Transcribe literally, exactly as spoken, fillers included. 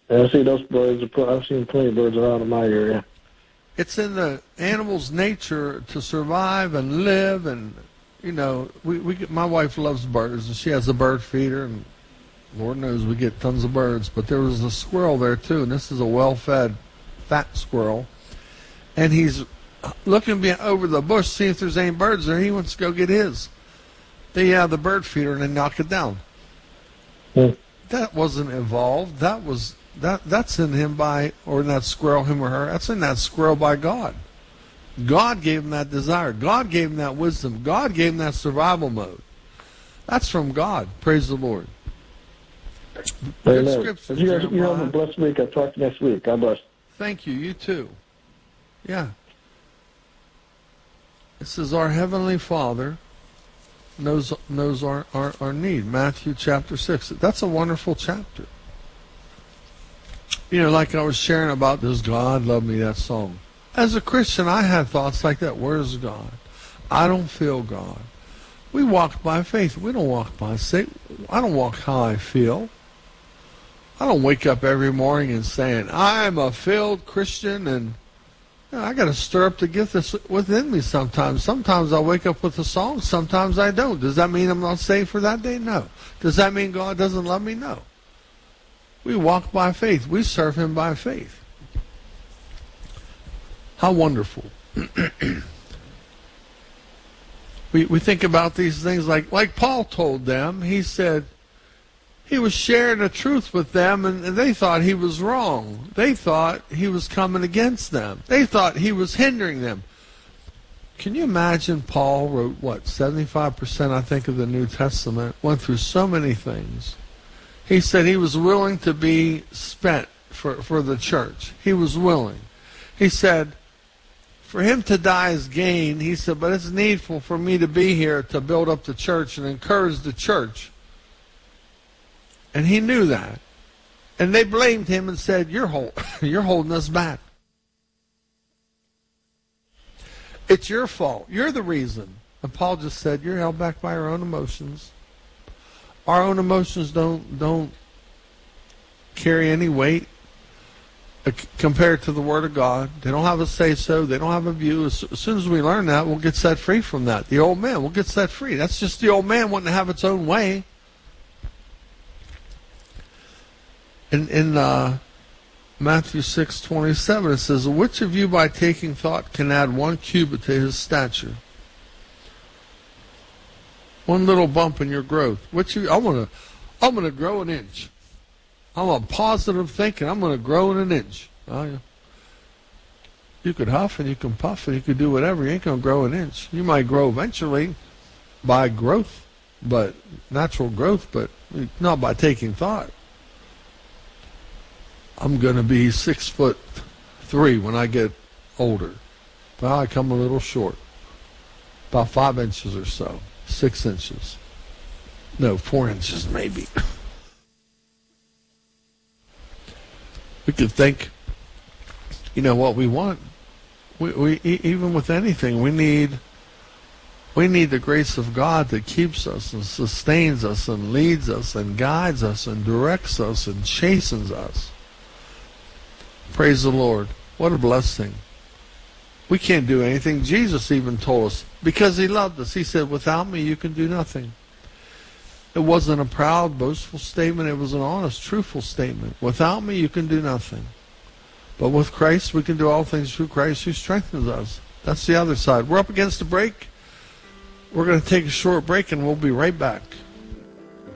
Yeah, I see those birds. I've seen plenty of birds around in my area. It's in the animal's nature to survive and live, and you know, we, we get, my wife loves birds, and she has a bird feeder, and Lord knows we get tons of birds. But there was a squirrel there too, and this is a well-fed, fat squirrel, and he's looking over the bush, see if there's any birds there. He wants to go get his. They have the bird feeder, and they knock it down. Hmm. That wasn't evolved. That was. That that's in him by, or in that squirrel, him or her, that's in that squirrel by God. God gave him that desire. God gave him that wisdom. God gave him that survival mode. That's from God. Praise the Lord. Amen. You, guys, you have a blessed week. I'll talk to you next week. God bless. Thank you. You too. Yeah. This is our Heavenly Father knows knows our, our, our need. Matthew chapter six. That's a wonderful chapter. You know, like I was sharing about, does God love me, that song. As a Christian, I had thoughts like that. Where's God? I don't feel God. We walk by faith. We don't walk by sight. I don't walk how I feel. I don't wake up every morning and saying, I'm a filled Christian, and you know, I got to stir up the gift that's within me sometimes. Sometimes I wake up with a song. Sometimes I don't. Does that mean I'm not saved for that day? No. Does that mean God doesn't love me? No. We walk by faith. We serve him by faith. How wonderful. we we think about these things like, like Paul told them. He said he was sharing the truth with them, and, and they thought he was wrong. They thought he was coming against them. They thought he was hindering them. Can you imagine Paul wrote, what, seventy-five percent, I think, of the New Testament, went through so many things. He said he was willing to be spent for, for the church. He was willing. He said, for him to die is gain. He said, but it's needful for me to be here to build up the church and encourage the church. And he knew that. And they blamed him and said, you're, hold, you're holding us back. It's your fault. You're the reason. And Paul just said, you're held back by your own emotions. Our own emotions don't don't carry any weight compared to the Word of God. They don't have a say-so. They don't have a view. As, as soon as we learn that, we'll get set free from that. The old man will get set free. That's just the old man wanting to have its own way. In, in uh, Matthew six twenty-seven, it says, which of you by taking thought can add one cubit to his stature? One little bump in your growth. Which you, I'm gonna, I'm gonna grow an inch. I'm a positive thinking. I'm gonna grow in an inch. Oh, yeah. You could huff and you can puff and you could do whatever. You ain't gonna grow an inch. You might grow eventually by growth, but natural growth, but not by taking thought. I'm gonna be six foot three when I get older. Well, I come a little short, about five inches or so. Six inches. No, four inches maybe. We could think, you know, what we want. We, we even with anything, we need we need the grace of God that keeps us and sustains us and leads us and guides us and directs us and chastens us. Praise the Lord. What a blessing. We can't do anything. Jesus even told us, because he loved us. He said, without me you can do nothing. It wasn't a proud, boastful statement. It was an honest, truthful statement. Without me you can do nothing. But with Christ we can do all things through Christ who strengthens us. That's the other side. We're up against a break. We're going to take a short break and we'll be right back.